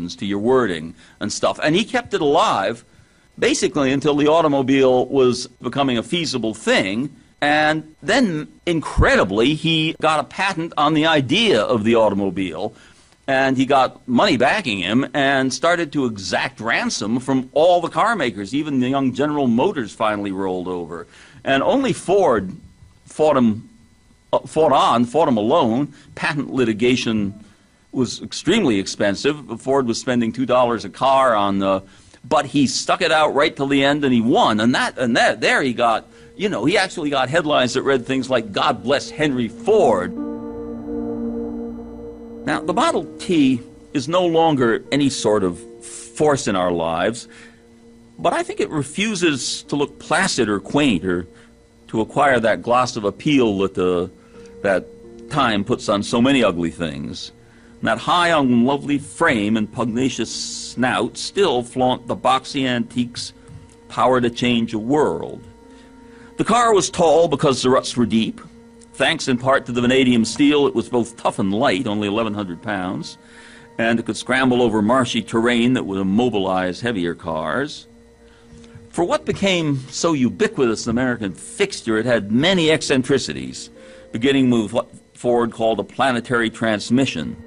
additions to your wording and stuff. And he kept it alive basically until the automobile was becoming a feasible thing. And then, incredibly, he got a patent on the idea of the automobile. And he got money backing him and started to exact ransom from all the car makers. Even the young General Motors finally rolled over. And only Ford fought him alone. Patent litigation was extremely expensive. Ford was spending $2 a car on but he stuck it out right till the end, and he won. And there he got, he actually got headlines that read things like, "God bless Henry Ford." Now, the Model T is no longer any sort of force in our lives, but I think it refuses to look placid or quaint or to acquire that gloss of appeal that time puts on so many ugly things. And that high on lovely frame and pugnacious snout still flaunt the boxy antique's power to change a world. The car was tall because the ruts were deep. Thanks in part to the vanadium steel, it was both tough and light, only 1,100 pounds, and it could scramble over marshy terrain that would immobilize heavier cars. For what became so ubiquitous an American fixture, it had many eccentricities, beginning with what Ford called a planetary transmission.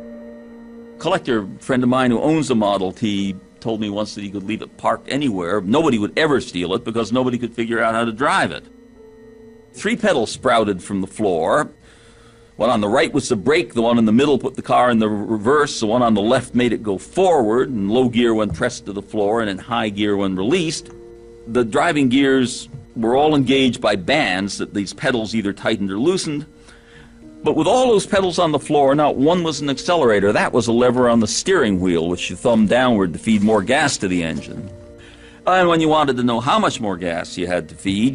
A collector friend of mine who owns a Model T told me once that he could leave it parked anywhere. Nobody would ever steal it because nobody could figure out how to drive it. 3 pedals sprouted from the floor. One on the right was the brake, the one in the middle put the car in the reverse, the one on the left made it go forward, in low gear when pressed to the floor and in high gear when released. The driving gears were all engaged by bands that these pedals either tightened or loosened. But with all those pedals on the floor, not one was an accelerator. That was a lever on the steering wheel, which you thumbed downward to feed more gas to the engine. And when you wanted to know how much more gas you had to feed,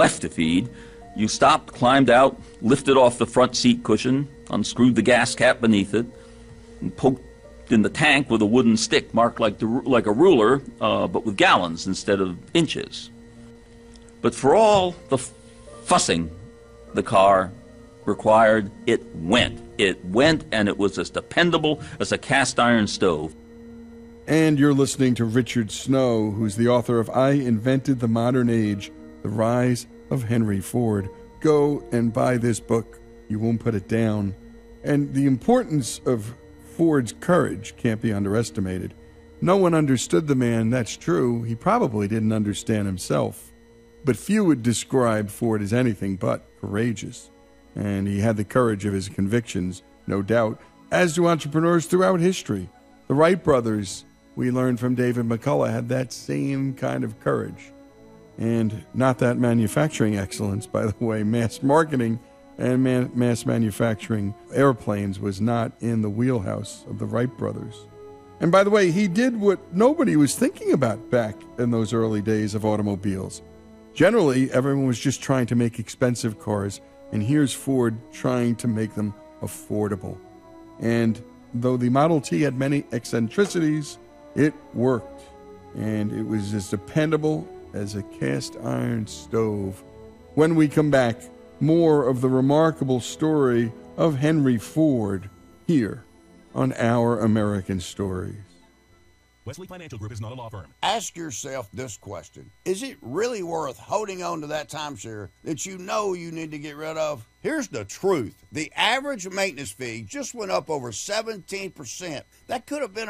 you stopped, climbed out, lifted off the front seat cushion, unscrewed the gas cap beneath it, and poked in the tank with a wooden stick marked like a ruler, but with gallons instead of inches. But for all the fussing the car required, it went. It went, and it was as dependable as a cast-iron stove. And you're listening to Richard Snow, who's the author of I Invented the Modern Age, The Rise of Henry Ford. Go and buy this book. You won't put it down. And the importance of Ford's courage can't be underestimated. No one understood the man, that's true. He probably didn't understand himself. But few would describe Ford as anything but courageous. And he had the courage of his convictions, no doubt, as do entrepreneurs throughout history. The Wright brothers, we learned from David McCullough, had that same kind of courage. And not that manufacturing excellence, by the way. Mass marketing and mass manufacturing airplanes was not in the wheelhouse of the Wright brothers. And by the way, he did what nobody was thinking about back in those early days of automobiles. Generally, everyone was just trying to make expensive cars, and here's Ford trying to make them affordable. And though the Model T had many eccentricities, it worked. And it was as dependable as a cast-iron stove. When we come back, more of the remarkable story of Henry Ford here on Our American Stories. Wesley Financial Group is not a law firm. Ask yourself this question. Is it really worth holding on to that timeshare that you know you need to get rid of? Here's the truth. The average maintenance fee just went up over 17%. That could have been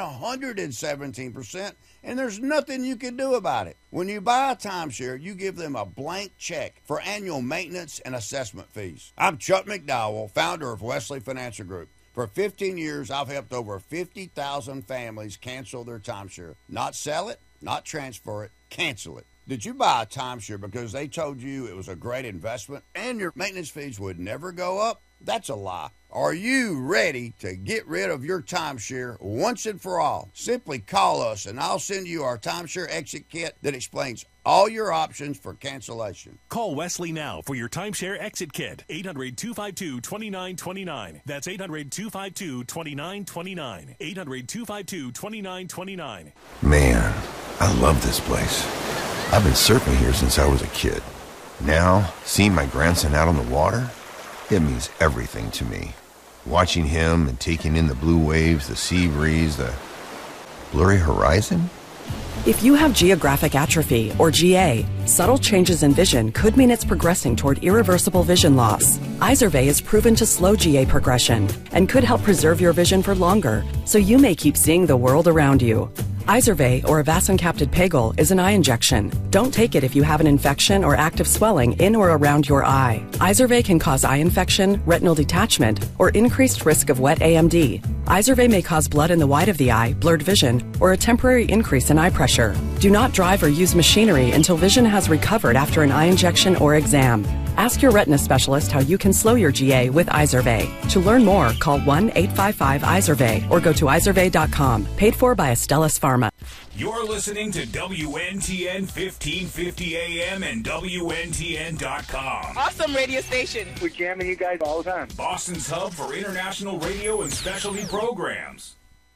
117%, and there's nothing you can do about it. When you buy a timeshare, you give them a blank check for annual maintenance and assessment fees. I'm Chuck McDowell, founder of Wesley Financial Group. For 15 years, I've helped over 50,000 families cancel their timeshare. Not sell it, not transfer it, cancel it. Did you buy a timeshare because they told you it was a great investment and your maintenance fees would never go up? That's a lie. Are you ready to get rid of your timeshare once and for all? Simply call us and I'll send you our timeshare exit kit that explains all your options for cancellation. Call Wesley now for your timeshare exit kit. 800-252-2929. That's 800-252-2929. 800-252-2929. Man, I love this place. I've been surfing here since I was a kid. Now, seeing my grandson out on the water, it means everything to me. Watching him and taking in the blue waves, the sea breeze, blurry horizon? If you have geographic atrophy, or GA, subtle changes in vision could mean it's progressing toward irreversible vision loss. Izervay is proven to slow GA progression and could help preserve your vision for longer, so you may keep seeing the world around you. Izervay, or avacincaptad pegol, is an eye injection. Don't take it if you have an infection or active swelling in or around your eye. Izervay can cause eye infection, retinal detachment, or increased risk of wet AMD. Izervay may cause blood in the white of the eye, blurred vision, or a temporary increase in eye pressure. Do not drive or use machinery until vision has recovered after an eye injection or exam. Ask your retina specialist how you can slow your GA with Izervay. To learn more, call 1-855-IZERVAY or go to izervay.com. Paid for by Astellas Pharma. You're listening to WNTN 1550 AM and WNTN.com. Awesome radio station. We're jamming you guys all the time. Boston's hub for international radio and specialty programs.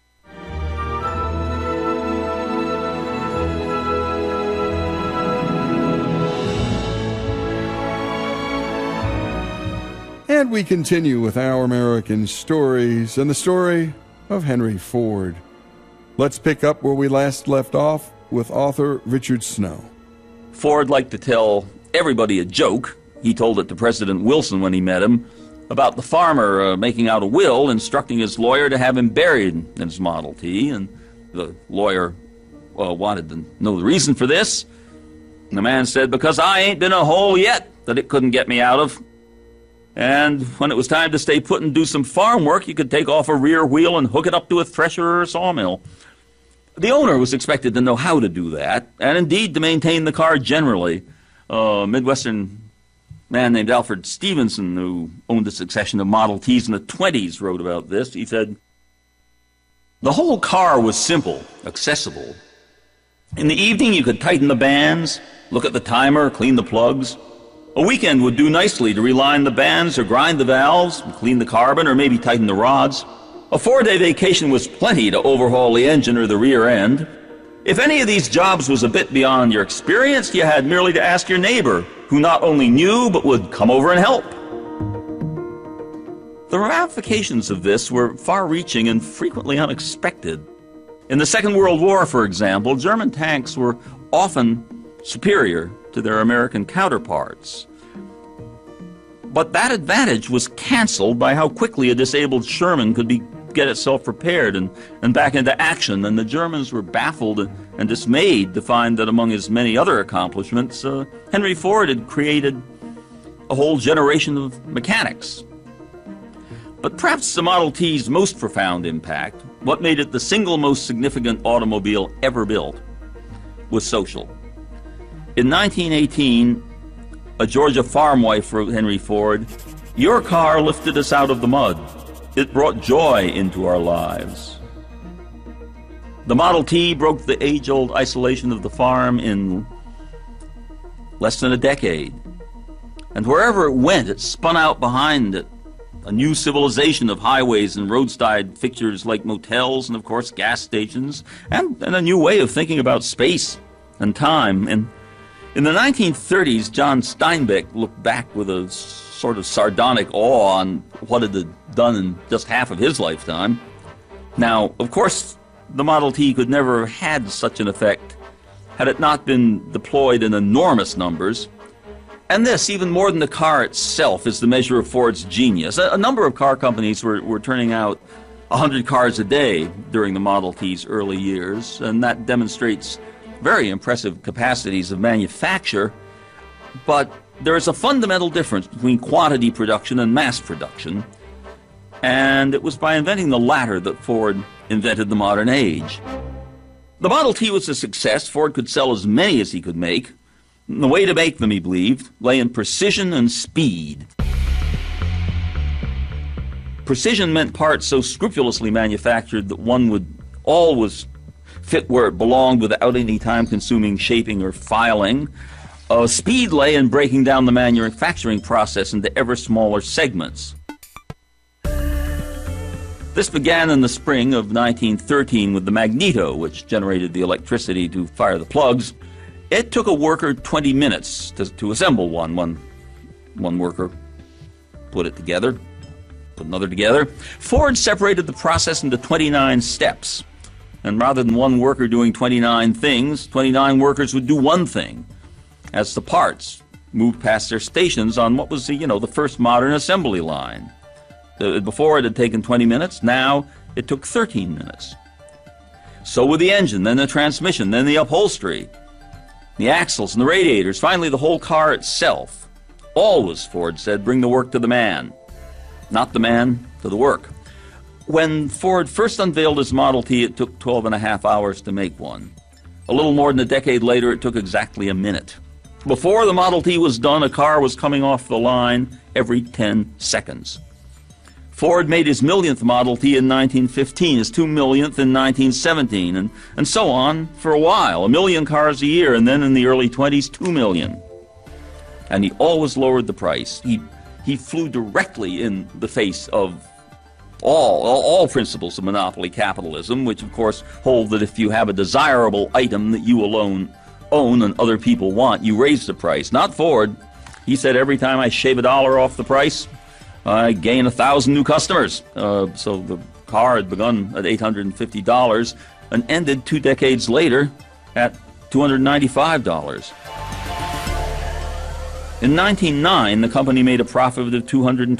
And we continue with Our American Stories and the story of Henry Ford. Let's pick up where we last left off with author Richard Snow. Ford liked to tell everybody a joke. He told it to President Wilson when he met him about the farmer making out a will, instructing his lawyer to have him buried in his Model T. And the lawyer wanted to know the reason for this. And the man said, "Because I ain't been a hole yet that it couldn't get me out of." And when it was time to stay put and do some farm work, you could take off a rear wheel and hook it up to a thresher or a sawmill. The owner was expected to know how to do that, and indeed to maintain the car generally. A Midwestern man named Alfred Stevenson, who owned a succession of Model Ts in the 20s, wrote about this. He said, "The whole car was simple, accessible. In the evening you could tighten the bands, look at the timer, clean the plugs. A weekend would do nicely to reline the bands or grind the valves, clean the carbon, or maybe tighten the rods. A 4-day vacation was plenty to overhaul the engine or the rear end. If any of these jobs was a bit beyond your experience, you had merely to ask your neighbor, who not only knew but would come over and help." The ramifications of this were far-reaching and frequently unexpected. In the Second World War, for example, German tanks were often superior to their American counterparts. But that advantage was canceled by how quickly a disabled Sherman could get itself prepared and back into action, and the Germans were baffled and dismayed to find that among his many other accomplishments, Henry Ford had created a whole generation of mechanics. But perhaps the Model T's most profound impact, what made it the single most significant automobile ever built, was social. In 1918, a Georgia farm wife wrote Henry Ford, "Your car lifted us out of the mud. It brought joy into our lives." The Model T broke the age-old isolation of the farm in less than a decade. And wherever it went, it spun out behind it a new civilization of highways and roadside fixtures like motels and, of course, gas stations, and a new way of thinking about space and time. And in the 1930s, John Steinbeck looked back with a sort of sardonic awe on what it had done in just half of his lifetime. Now, of course, the Model T could never have had such an effect had it not been deployed in enormous numbers. And this, even more than the car itself, is the measure of Ford's genius. A number of car companies were turning out 100 cars a day during the Model T's early years, and that demonstrates very impressive capacities of manufacture. But there is a fundamental difference between quantity production and mass production, and it was by inventing the latter that Ford invented the modern age. The Model T was a success. Ford could sell as many as he could make. The way to make them, he believed, lay in precision and speed. Precision meant parts so scrupulously manufactured that one would always fit where it belonged without any time-consuming shaping or filing. Speed lay in breaking down the manufacturing process into ever smaller segments. This began in the spring of 1913 with the magneto, which generated the electricity to fire the plugs. It took a worker 20 minutes to assemble one. One worker put it together, put another together. Ford separated the process into 29 steps. And rather than one worker doing 29 things, 29 workers would do one thing as the parts moved past their stations on what was the first modern assembly line. Before it had taken 20 minutes, now it took 13 minutes. So with the engine, then the transmission, then the upholstery, the axles and the radiators, finally the whole car itself. Always, Ford said, bring the work to the man, not the man to the work. When Ford first unveiled his Model T, it took 12 and a half hours to make one. A little more than a decade later, it took exactly a minute. Before the Model T was done, a car was coming off the line every 10 seconds. Ford made his millionth Model T in 1915, his 2 millionth in 1917, and so on for a while. 1 million cars a year, and then in the early 20s, 2 million. And he always lowered the price. He flew directly in the face of all principles of monopoly capitalism, which of course hold that if you have a desirable item that you alone own and other people want, you raise the price. Not Ford. He said, every time I shave $1 off the price, I gain 1,000 new customers. So the car had begun at $850 and ended 2 decades later at $295. In 1909, the company made a profit of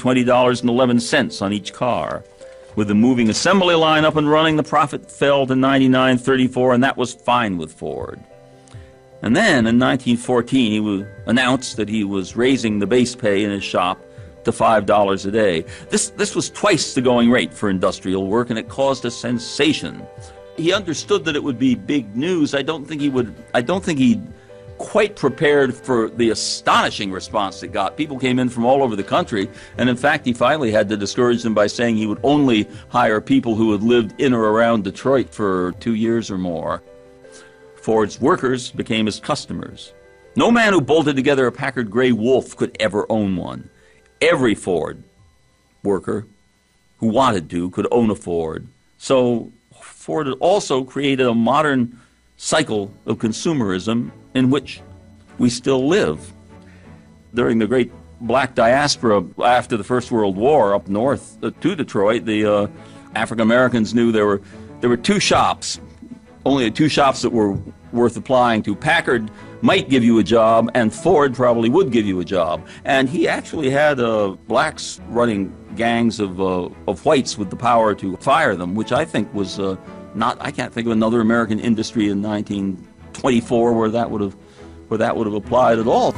$220.11 on each car. With the moving assembly line up and running, the profit fell to $99.34, and that was fine with Ford. And then, in 1914, he announced that he was raising the base pay in his shop to $5 a day. This was twice the going rate for industrial work, and it caused a sensation. He understood that it would be big news. I don't think he quite prepared for the astonishing response it got. People came in from all over the country, and in fact he finally had to discourage them by saying he would only hire people who had lived in or around Detroit for 2 years or more. Ford's workers became his customers. No man who bolted together a Packard Gray Wolf could ever own one. Every Ford worker who wanted to could own a Ford. So Ford had also created a modern cycle of consumerism in which we still live. During the great black diaspora after the First World War up north to Detroit, the African Americans knew there were 2 shops, only 2 shops that were worth applying to. Packard might give you a job, and Ford probably would give you a job. And he actually had blacks running gangs of whites with the power to fire them, which I think was I can't think of another American industry in 1924 where that would have applied at all.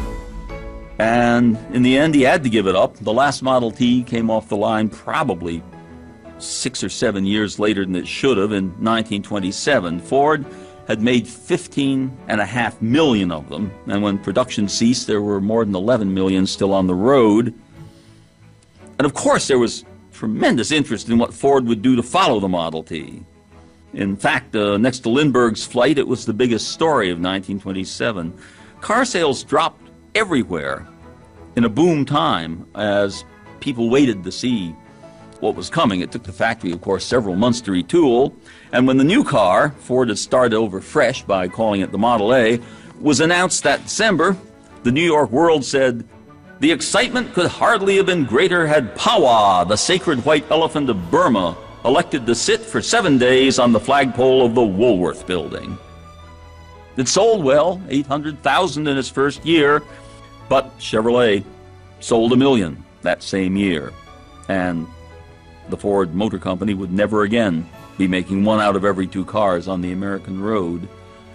And in the end, he had to give it up. The last Model T came off the line probably 6 or 7 years later than it should have, in 1927. Ford had made 15.5 million of them, and when production ceased, there were more than 11 million still on the road. And of course, there was tremendous interest in what Ford would do to follow the Model T. In fact, next to Lindbergh's flight, it was the biggest story of 1927. Car sales dropped everywhere in a boom time as people waited to see what was coming. It took the factory, of course, several months to retool, and when the new car, Ford had started over fresh by calling it the Model A, was announced that December, the New York World said, "The excitement could hardly have been greater had Pawa, the sacred white elephant of Burma, elected to sit for 7 days on the flagpole of the Woolworth Building." It sold well, 800,000 in its first year, but Chevrolet sold 1 million that same year. And the Ford Motor Company would never again be making 1 out of every 2 cars on the American road.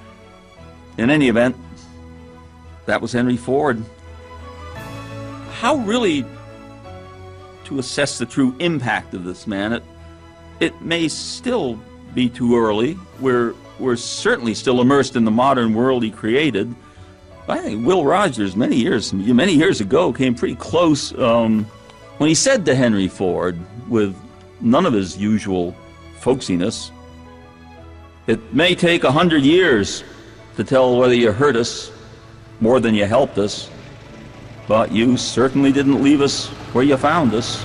In any event, that was Henry Ford. How really to assess the true impact of this man? It may still be too early. We're certainly still immersed in the modern world he created. I think Will Rogers, many years ago, came pretty close when he said to Henry Ford, with none of his usual folksiness, "It may take 100 years to tell whether you hurt us more than you helped us, but you certainly didn't leave us where you found us."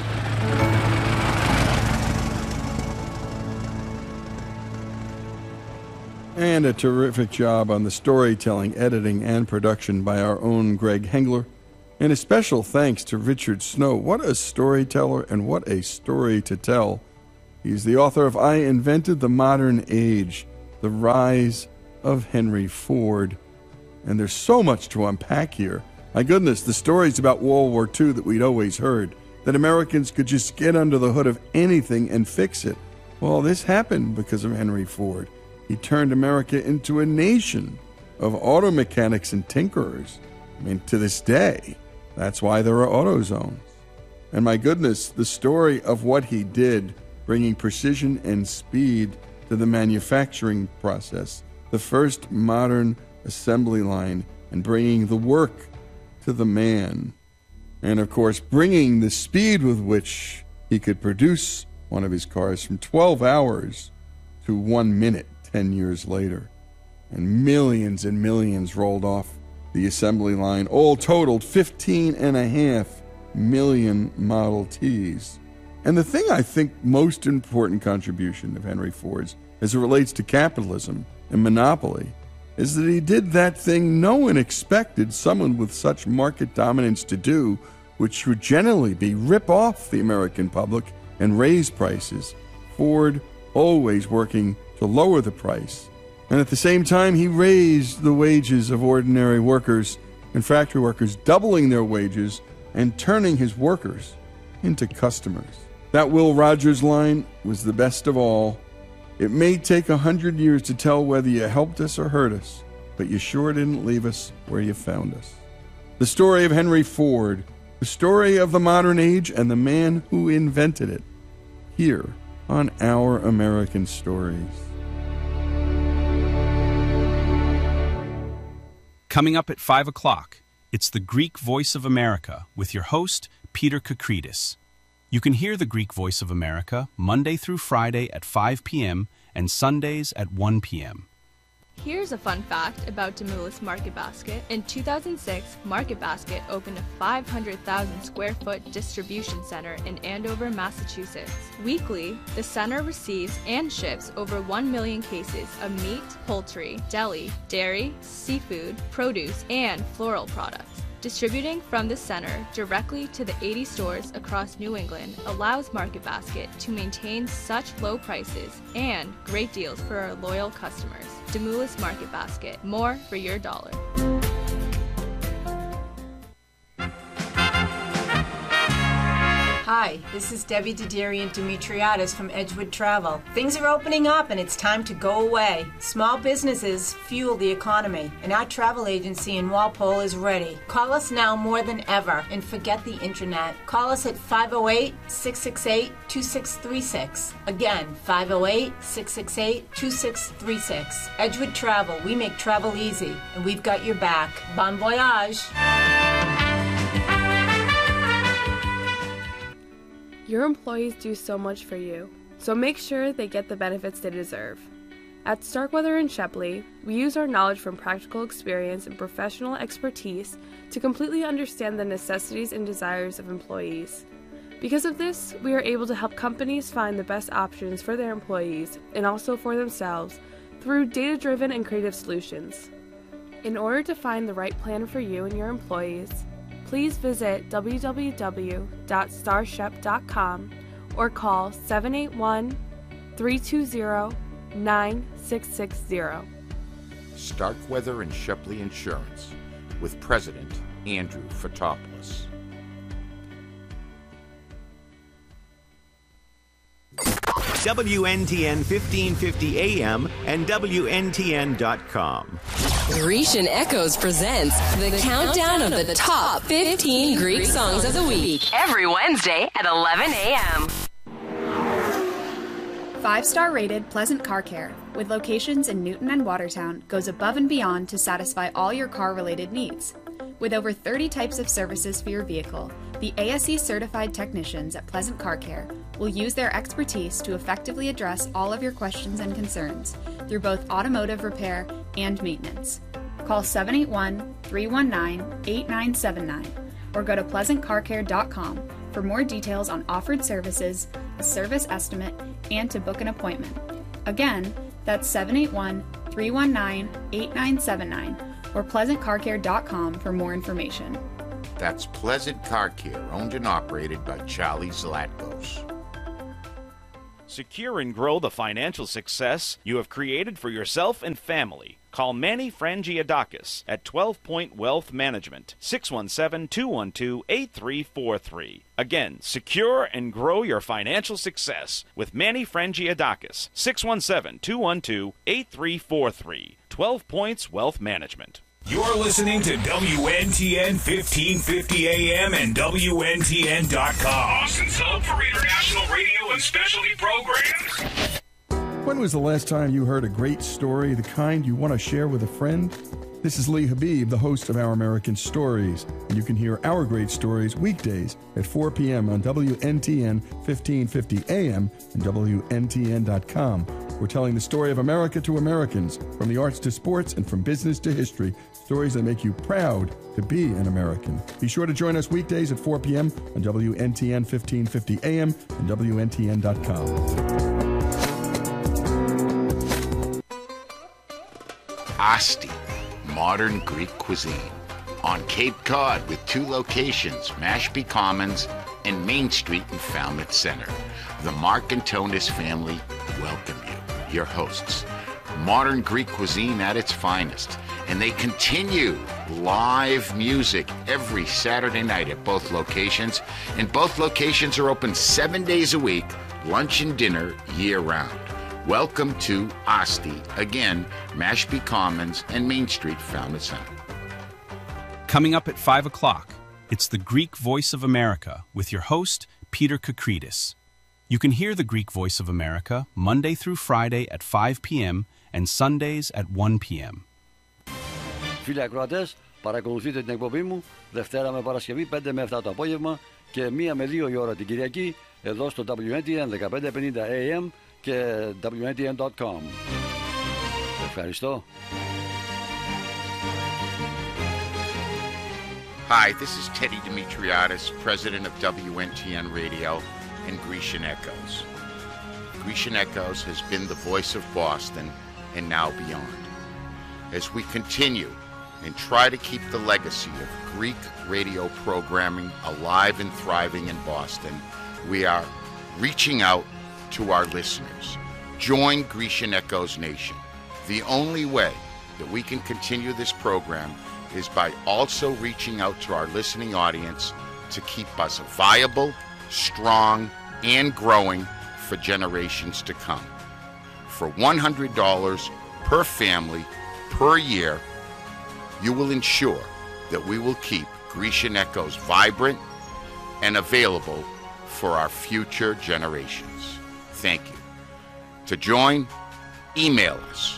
And a terrific job on the storytelling, editing, and production by our own Greg Hengler. And a special thanks to Richard Snow. What a storyteller and what a story to tell. He's the author of I Invented the Modern Age. The Rise of Henry Ford. And there's so much to unpack here. My goodness, the stories about World War II that we'd always heard, that Americans could just get under the hood of anything and fix it. Well, this happened because of Henry Ford. He turned America into a nation of auto mechanics and tinkerers. I mean, to this day, that's why there are auto zones. And my goodness, the story of what he did, bringing precision and speed to the manufacturing process, the first modern assembly line, and bringing the work to the man. And of course, bringing the speed with which he could produce one of his cars from 12 hours to 1 minute 10 years later. And millions rolled off the assembly line, all totaled 15.5 million Model Ts. And the thing I think most important contribution of Henry Ford's as it relates to capitalism and monopoly is that he did that thing no one expected someone with such market dominance to do, which would generally be rip off the American public and raise prices. Ford always working to lower the price. And at the same time, he raised the wages of ordinary workers and factory workers, doubling their wages and turning his workers into customers. That Will Rogers line was the best of all. It may take 100 years to tell whether you helped us or hurt us, but you sure didn't leave us where you found us. The story of Henry Ford, the story of the modern age and the man who invented it, here on Our American Stories. Coming up at 5 o'clock, it's the Greek Voice of America with your host, Peter Kakridis. You can hear the Greek Voice of America Monday through Friday at 5 p.m. and Sundays at 1 p.m. Here's a fun fact about Demoulas Market Basket. In 2006, Market Basket opened a 500,000 square foot distribution center in Andover, Massachusetts. Weekly, the center receives and ships over 1 million cases of meat, poultry, deli, dairy, seafood, produce, and floral products. Distributing from the center directly to the 80 stores across New England allows Market Basket to maintain such low prices and great deals for our loyal customers. Demoulas Market Basket, more for your dollar. Hi, this is Debbie Diderian Dimitriadis from Edgewood Travel. Things are opening up and it's time to go away. Small businesses fuel the economy, and our travel agency in Walpole is ready. Call us now more than ever and forget the internet. Call us at 508-668-2636. Again, 508-668-2636. Edgewood Travel, we make travel easy, and we've got your back. Bon voyage! Your employees do so much for you, so make sure they get the benefits they deserve. At Starkweather & Shepley, we use our knowledge from practical experience and professional expertise to completely understand the necessities and desires of employees. Because of this, we are able to help companies find the best options for their employees and also for themselves through data-driven and creative solutions. In order to find the right plan for you and your employees, please visit www.starshep.com or call 781-320-9660. Starkweather & Shepley Insurance with President Andrew Fotopoulos. WNTN 1550 AM and WNTN.com. Grecian Echoes presents the countdown of the top 15 Greek songs of the week. Every Wednesday at 11 a.m. 5-star rated Pleasant Car Care, with locations in Newton and Watertown, goes above and beyond to satisfy all your car-related needs. With over 30 types of services for your vehicle, the ASE-certified technicians at Pleasant Car Care will use their expertise to effectively address all of your questions and concerns through both automotive repair and maintenance. Call 781-319-8979 or go to pleasantcarcare.com for more details on offered services, a service estimate, and to book an appointment. Again, that's 781-319-8979 or pleasantcarcare.com for more information. That's Pleasant Car Care, owned and operated by Charlie Zlatkos. Secure and grow the financial success you have created for yourself and family. Call Manny Frangiadakis at 12 Point Wealth Management, 617-212-8343. Again, secure and grow your financial success with Manny Frangiadakis, 617-212-8343. 12 Points Wealth Management. You're listening to WNTN 1550 AM and WNTN.com. Austin's home for international radio and specialty programs. When was the last time you heard a great story, the kind you want to share with a friend? This is Lee Habib, the host of Our American Stories, and you can hear our great stories weekdays at 4 p.m. on WNTN 1550 AM and WNTN.com. We're telling the story of America to Americans, from the arts to sports and from business to history, stories that make you proud to be an American. Be sure to join us weekdays at 4 p.m. on WNTN 1550 AM and WNTN.com. Asti, modern Greek cuisine. On Cape Cod with 2 locations, Mashpee Commons and Main Street in Falmouth Center. The Mark and Tonis family welcome you. Your hosts. Modern Greek cuisine at its finest. And they continue live music every Saturday night at both locations. And both locations are open 7 days a week, lunch and dinner year-round. Welcome to Asti. Again, Mashpee Commons and Main Street, Falmouth Center. Coming up at 5 o'clock, it's the Greek Voice of America with your host, Peter Kakridis. You can hear the Greek Voice of America Monday through Friday at 5 p.m. and Sundays at 1 p.m. Φίλοι ακροατές, παρακολουθείτε την εκπομπή μου Δευτέρα με Παρασκευή 5 με 7 το απόγευμα και 1 με 2 η ώρα την Κυριακή εδώ στο WNTN 1550 AM και WNTN.com. Ευχαριστώ. Hi, this is Teddy Dimitriadis, president of WNTN Radio and Grecian Echoes. Grecian Echoes has been the voice of Boston and now beyond. As we continue and try to keep the legacy of Greek radio programming alive and thriving in Boston, we are reaching out to our listeners. Join Grecian Echoes Nation. The only way that we can continue this program is by also reaching out to our listening audience to keep us viable, strong, and growing for generations to come. For $100 per family per year, you will ensure that we will keep Grecian Echoes vibrant and available for our future generations. Thank you. To join, email us,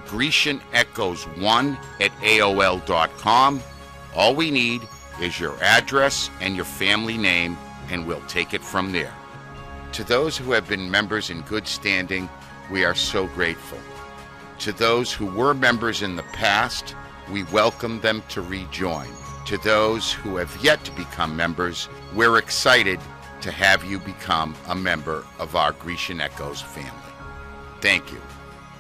GrecianEchoes1@AOL.com. All we need is your address and your family name, and we'll take it from there. To those who have been members in good standing, we are so grateful. To those who were members in the past, we welcome them to rejoin. To those who have yet to become members, we're excited to have you become a member of our Grecian Echoes family. Thank you.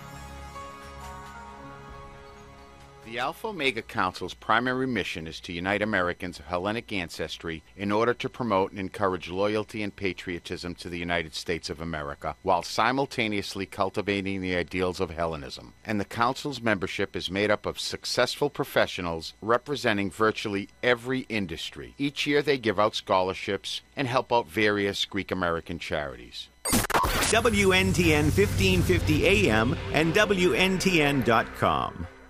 The Alpha Omega Council's primary mission is to unite Americans of Hellenic ancestry in order to promote and encourage loyalty and patriotism to the United States of America, while simultaneously cultivating the ideals of Hellenism. And the Council's membership is made up of successful professionals representing virtually every industry. Each year they give out scholarships and help out various Greek American charities. WNTN 1550 AM and WNTN.com.